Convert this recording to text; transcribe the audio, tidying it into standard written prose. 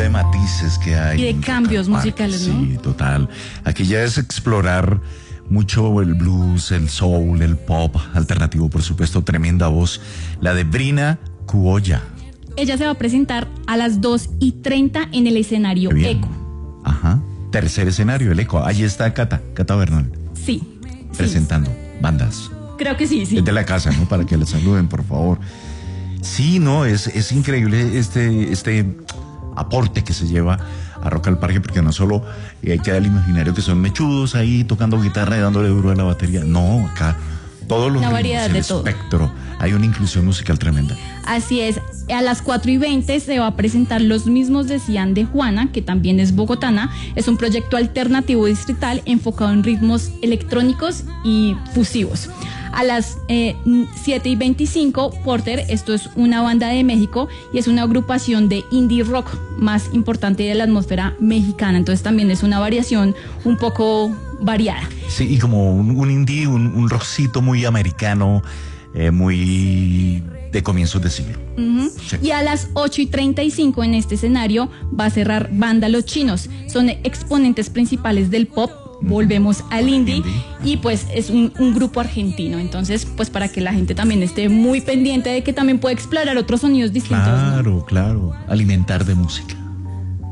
de matices que hay. Y de cambios musicales, ¿no? Sí, total. Aquí ya es explorar mucho el blues, el soul, el pop alternativo, por supuesto, tremenda voz. La de Brina Cuoya. Ella se va a presentar a las 2:30 en el escenario Eco. Ajá. Tercer escenario, el Eco. Ahí está Cata Bernal. Sí. Presentando bandas. Creo que sí. Es de la casa, ¿no? Para que la saluden, por favor. Sí, no, es increíble este aporte que se lleva a Rock al Parque, porque no solo queda el imaginario que son mechudos ahí tocando guitarra y dándole duro a la batería. No, acá todos los una ritmos, variedad de todo. Espectro. Hay una inclusión musical tremenda. Así es. A las 4:20 se va a presentar Los mismos decían de Juana, que también es bogotana. Es un proyecto alternativo distrital enfocado en ritmos electrónicos y fusivos. A las 7:25, Porter, esto es una banda de México y es una agrupación de indie rock más importante de la atmósfera mexicana. Entonces también es una variación un poco variada. Sí, y como un indie, un rockcito muy americano, muy de comienzos de siglo. Sí. Y a las 8:35 en este escenario va a cerrar Banda Los Chinos. Son exponentes principales del pop. Volvemos al indie y pues es un grupo argentino, entonces pues para que la gente también esté muy pendiente de que también puede explorar otros sonidos distintos. Claro, ¿no? Claro, alimentar de música.